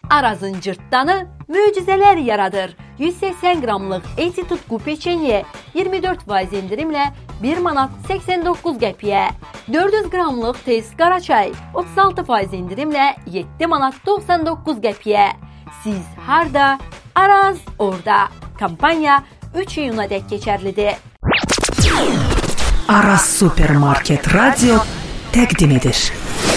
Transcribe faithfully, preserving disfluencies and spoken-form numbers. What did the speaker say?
Arazın cırtdanı möcüzələr yaradır. yüz səksən qramlıq Eti Tutku peçenye iyirmi dörd faiz indirimlə bir manat səksən doqquz qəpiyə. dörd yüz qramlıq tez qara çay otuz altı faiz indirimlə yeddi manat doxsan doqquz qəpiyə. Siz harda? Araz orada. Kampanya üç iyuna dək keçərlidir. Aras Supermarket Radio təqdim edir.